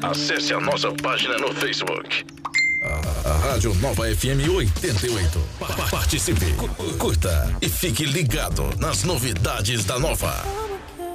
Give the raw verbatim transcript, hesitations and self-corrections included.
Acesse a nossa página no Facebook. A, a Rádio Nova F M oitenta e oito. Pa- Participe, cu- curta e fique ligado nas novidades da Nova.